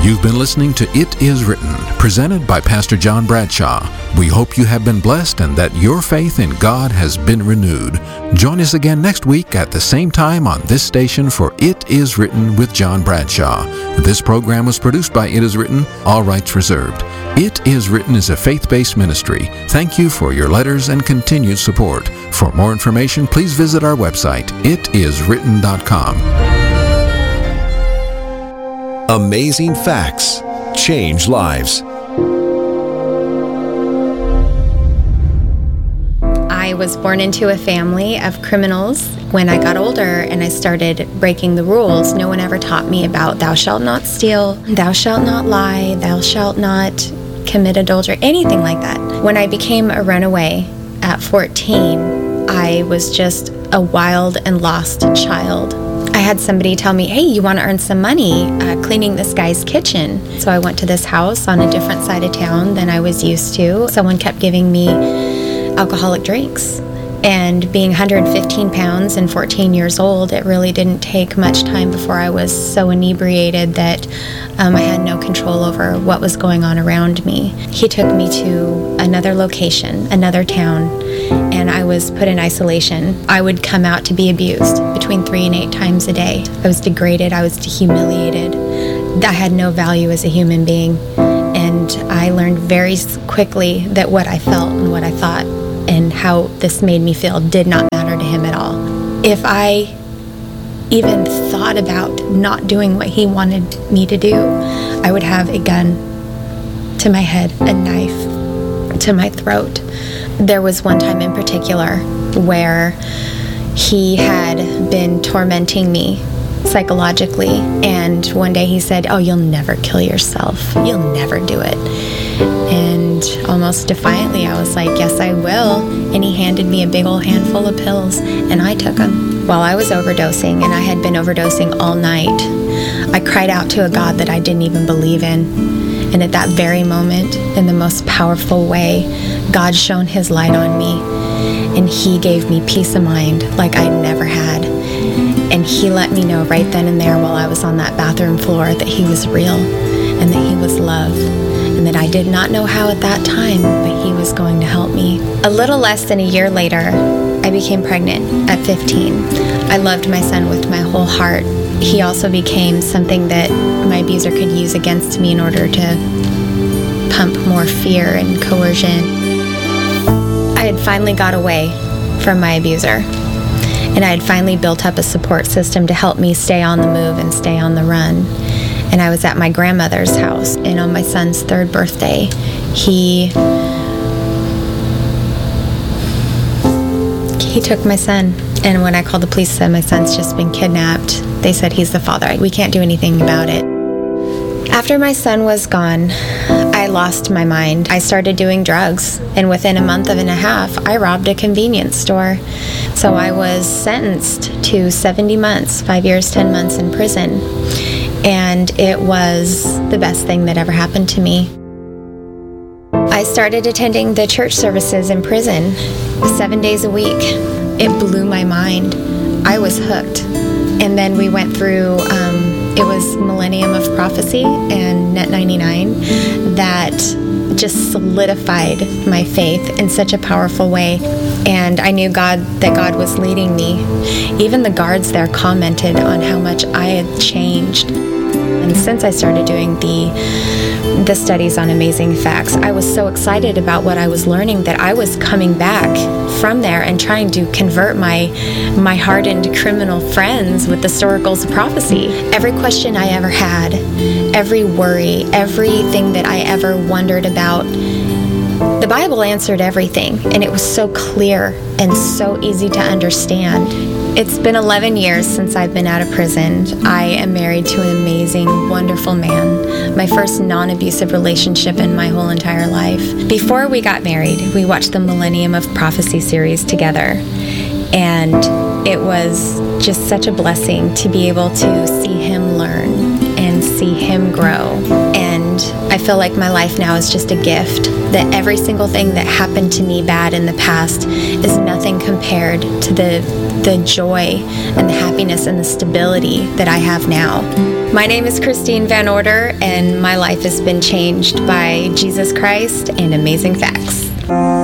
You've been listening to It Is Written, presented by Pastor John Bradshaw. We hope you have been blessed and that your faith in God has been renewed. Join us again next week at the same time on this station for It Is Written with John Bradshaw. This program was produced by It Is Written, all rights reserved. It Is Written is a faith-based ministry. Thank you for your letters and continued support. For more information, please visit our website, itiswritten.com. Amazing facts change lives. I was born into a family of criminals. When I got older and I started breaking the rules, no one ever taught me about thou shalt not steal, thou shalt not lie, thou shalt not commit adultery, anything like that. When I became a runaway at 14, I was just a wild and lost child. I had somebody tell me, hey, you want to earn some money cleaning this guy's kitchen. So I went to this house on a different side of town than I was used to. Someone kept giving me alcoholic drinks. And being 115 pounds and 14 years old, it really didn't take much time before I was so inebriated that I had no control over what was going on around me. He took me to another location, another town, and I was put in isolation. I would come out to be abused between 3 and 8 times a day. I was degraded, I was humiliated. I had no value as a human being. And I learned very quickly that what I felt and what I thought and how this made me feel did not matter to him at all. If I even thought about not doing what he wanted me to do, I would have a gun to my head, a knife to my throat. There was one time in particular where he had been tormenting me psychologically, and one day he said, oh, you'll never kill yourself. You'll never do it. And almost defiantly, I was like, yes, I will. And he handed me a big old handful of pills, and I took them. While I was overdosing, and I had been overdosing all night, I cried out to a God that I didn't even believe in. And at that very moment, in the most powerful way, God shone his light on me, and he gave me peace of mind like I'd never had. And he let me know right then and there while I was on that bathroom floor that he was real and that he was love. And that I did not know how at that time, but he was going to help me. A little less than a year later, I became pregnant at 15. I loved my son with my whole heart. He also became something that my abuser could use against me in order to pump more fear and coercion. I had finally got away from my abuser, and I had finally built up a support system to help me stay on the move and stay on the run. And I was at my grandmother's house, and on my son's 3rd birthday, he took my son. And when I called the police and said my son's just been kidnapped, they said he's the father. We can't do anything about it. After my son was gone, I lost my mind. I started doing drugs, and within a month and a half, I robbed a convenience store. So I was sentenced to 70 months, 5 years, 10 months in prison. And it was the best thing that ever happened to me. I started attending the church services in prison 7 days a week. It blew my mind. I was hooked. And then we went through, it was Millennium of Prophecy and Net 99 that just solidified my faith in such a powerful way. And I knew that God was leading me. Even the guards there commented on how much I had changed. And since I started doing the studies on Amazing Facts, I was so excited about what I was learning that I was coming back from there and trying to convert my hardened criminal friends with the oracles of prophecy. Every question I ever had, every worry, everything that I ever wondered about, the Bible answered everything, and it was so clear and so easy to understand. It's been 11 years since I've been out of prison. I am married to an amazing, wonderful man. My first non-abusive relationship in my whole entire life. Before we got married, we watched the Millennium of Prophecy series together. And it was just such a blessing to be able to see him learn and see him grow. And I feel like my life now is just a gift, that every single thing that happened to me bad in the past is nothing compared to the joy and the happiness and the stability that I have now. My name is Christine Van Order, and my life has been changed by Jesus Christ and Amazing Facts.